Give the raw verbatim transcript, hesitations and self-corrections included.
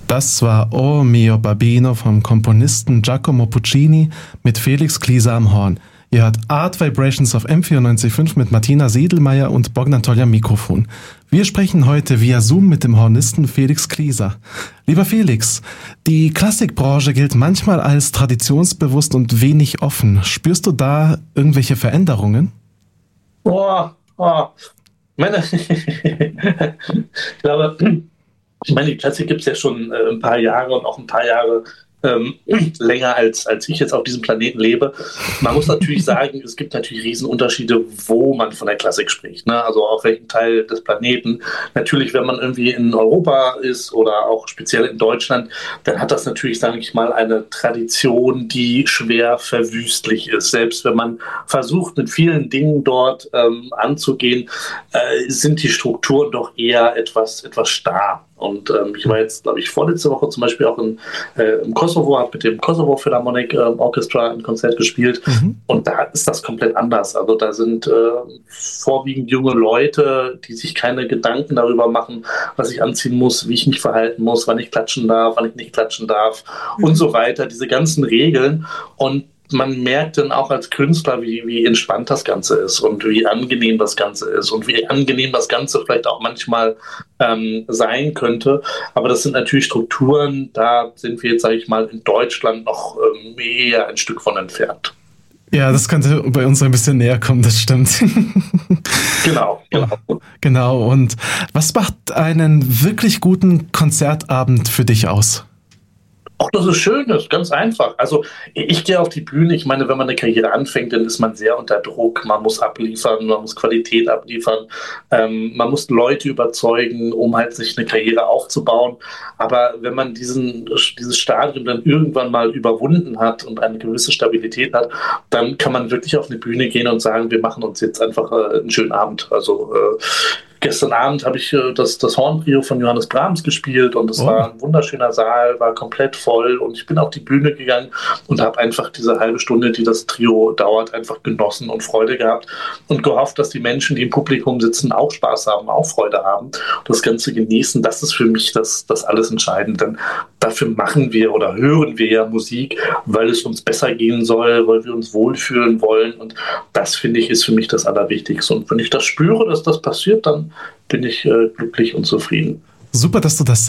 Das war O mio Babino vom Komponisten Giacomo Puccini mit Felix Klieser am Horn. Ihr hört Art Vibrations auf M vierundneunzig Komma fünf mit Martina Siedelmeier und Bogdan Tolja am Mikrofon. Wir sprechen heute via Zoom mit dem Hornisten Felix Klieser. Lieber Felix, die Klassikbranche gilt manchmal als traditionsbewusst und wenig offen. Spürst du da irgendwelche Veränderungen? Oh, oh. Meine, ich glaube, ich meine, die Klassik gibt es ja schon äh, ein paar Jahre und auch ein paar Jahre ähm, länger, als, als ich jetzt auf diesem Planeten lebe. Man muss natürlich sagen, es gibt natürlich Riesenunterschiede, wo man von der Klassik spricht, ne? Also auf welchem Teil des Planeten. Natürlich, wenn man irgendwie in Europa ist oder auch speziell in Deutschland, dann hat das natürlich, sage ich mal, eine Tradition, die schwer verwüstlich ist. Selbst wenn man versucht, mit vielen Dingen dort ähm, anzugehen, äh, sind die Strukturen doch eher etwas, etwas starr. Und ähm, ich war jetzt, glaube ich, vorletzte Woche zum Beispiel auch in, äh, im Kosovo, habe mit dem Kosovo Philharmonic äh, Orchestra ein Konzert gespielt. Mhm. Und da ist das komplett anders. Also da sind äh, vorwiegend junge Leute, die sich keine Gedanken darüber machen, was ich anziehen muss, wie ich mich verhalten muss, wann ich klatschen darf, wann ich nicht klatschen darf mhm. und so weiter. Diese ganzen Regeln. Und man merkt dann auch als Künstler, wie, wie entspannt das Ganze ist und wie angenehm das Ganze ist und wie angenehm das Ganze vielleicht auch manchmal ähm, sein könnte. Aber das sind natürlich Strukturen, da sind wir jetzt, sage ich mal, in Deutschland noch ähm, eher ein Stück von entfernt. Ja, das könnte bei uns ein bisschen näher kommen, das stimmt. Genau, genau. Genau, und was macht einen wirklich guten Konzertabend für dich aus? Auch das ist schön, das ist ganz einfach. Also ich gehe auf die Bühne, ich meine, wenn man eine Karriere anfängt, dann ist man sehr unter Druck, man muss abliefern, man muss Qualität abliefern, ähm, man muss Leute überzeugen, um halt sich eine Karriere aufzubauen. Aber wenn man diesen, dieses Stadium dann irgendwann mal überwunden hat und eine gewisse Stabilität hat, dann kann man wirklich auf eine Bühne gehen und sagen, wir machen uns jetzt einfach äh, einen schönen Abend. Also äh, Gestern Abend habe ich äh, das, das Horn-Trio von Johannes Brahms gespielt und es oh. war ein wunderschöner Saal, war komplett voll und ich bin auf die Bühne gegangen und habe einfach diese halbe Stunde, die das Trio dauert, einfach genossen und Freude gehabt und gehofft, dass die Menschen, die im Publikum sitzen, auch Spaß haben, auch Freude haben, das Ganze genießen. Das ist für mich das, das alles entscheidend, denn dafür machen wir oder hören wir ja Musik, weil es uns besser gehen soll, weil wir uns wohlfühlen wollen und das, finde ich, ist für mich das Allerwichtigste. Und wenn ich das spüre, dass das passiert, dann bin ich äh, glücklich und zufrieden. Super, dass du das sagst.